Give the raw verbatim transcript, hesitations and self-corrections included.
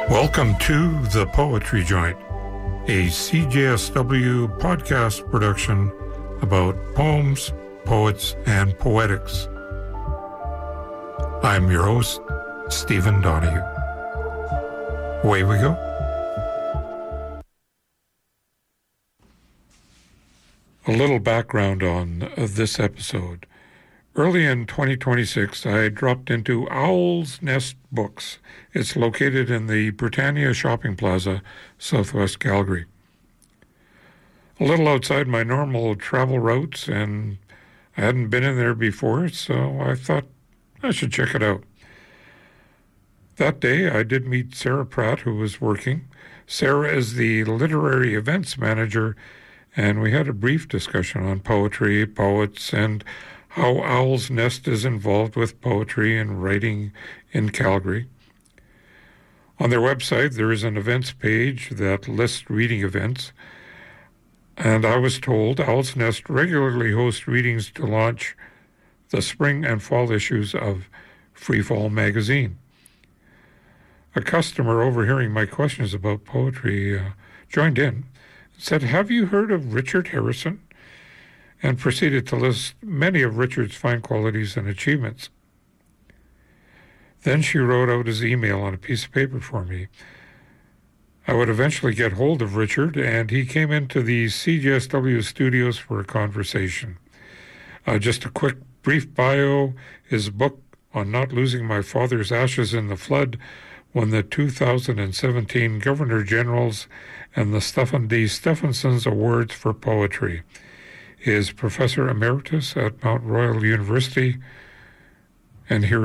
Welcome to The Poetry Joint, a C J S W podcast production about poems, poets, and poetics. I'm your host, Stephen Donahue. Away we go. A little background on this episode. Early in twenty twenty-six, I dropped into Owl's Nest Books. It's located in the Britannia Shopping Plaza, southwest Calgary. A little outside my normal travel routes, and I hadn't been in there before, so I thought I should check it out. That day, I did meet Sarah Pratt, who was working. Sarah is the literary events manager, and we had a brief discussion on poetry, poets, and how Owl's Nest is involved with poetry and writing in Calgary. On their website, there is an events page that lists reading events, and I was told Owl's Nest regularly hosts readings to launch the spring and fall issues of Freefall magazine. A customer, overhearing my questions about poetry, uh, joined in and said, "Have you heard of Richard Harrison?" and proceeded to list many of Richard's fine qualities and achievements. Then she wrote out his email on a piece of paper for me. I would eventually get hold of Richard, and he came into the C J S W studios for a conversation. Uh, just a quick, brief bio. His book on not losing my father's ashes in the flood won the two thousand seventeen Governor General's and the Stephen D. Stephenson's Awards for Poetry. He is Professor Emeritus at Mount Royal University, and here